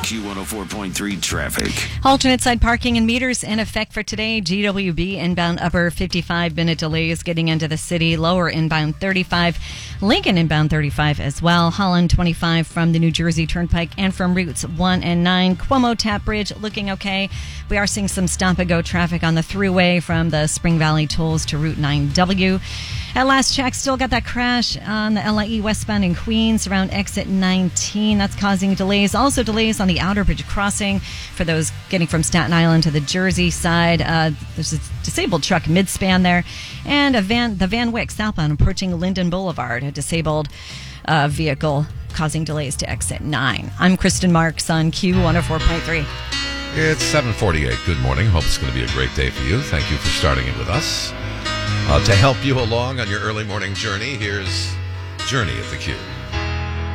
Q104.3 traffic. Alternate side parking and meters in effect for today. GWB inbound upper 55-minute delays getting into the city. Lower inbound 35. Lincoln inbound 35 as well. Holland 25 from the New Jersey Turnpike and from routes 1 and 9. Cuomo Tap Bridge looking okay. We are seeing some stop-and-go traffic on the thruway from the Spring Valley tolls to Route 9W. At last check, still got that crash on the LIE westbound in Queens around exit 19. That's causing delays. Also delays on the Outer Bridge crossing for those getting from Staten Island to the Jersey side. There's a disabled truck midspan there. And the Van Wyck southbound approaching Linden Boulevard, a disabled vehicle causing delays to exit 9. I'm Kristen Marks on Q104.3. It's 7:48. Good morning. Hope it's going to be a great day for you. Thank you for starting it with us. To help you along on your early morning journey, here's Journey at the Q.